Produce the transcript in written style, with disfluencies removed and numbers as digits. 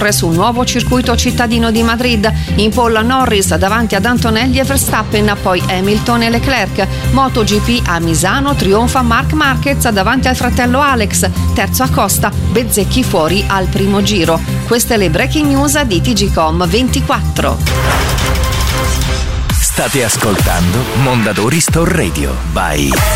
corre sul nuovo circuito cittadino di Madrid. In pole Norris davanti ad Antonelli e Verstappen, poi Hamilton e Leclerc. MotoGP a Misano trionfa Marc Marquez davanti al fratello Alex. Terzo Acosta, Bezzecchi fuori al primo giro. Queste le breaking news di TGcom 24. State ascoltando Mondadori Store Radio by